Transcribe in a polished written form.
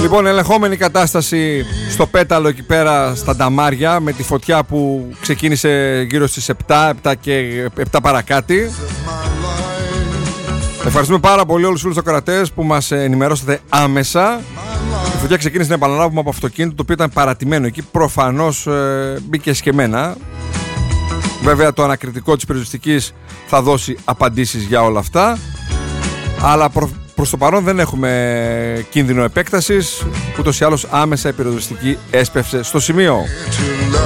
Λοιπόν, ελεγχόμενη κατάσταση στο Πέταλο εκεί πέρα στα Νταμάρια, με τη φωτιά που ξεκίνησε γύρω στις 7 και 7 παρακάτι. Ευχαριστούμε πάρα πολύ όλους τους ακροατές που μας ενημερώσατε άμεσα. Η φωτιά ξεκίνησε, να επαναλάβουμε, από αυτοκίνητο το οποίο ήταν παρατημένο εκεί. Προφανώς μπήκε σκεμμένα. Βέβαια το ανακριτικό της πυροσβεστικής θα δώσει απαντήσεις για όλα αυτά. Αλλά προς το παρόν δεν έχουμε κίνδυνο επέκτασης. Ούτως ή άλλως άμεσα η πυροσβεστική έσπευσε στο σημείο.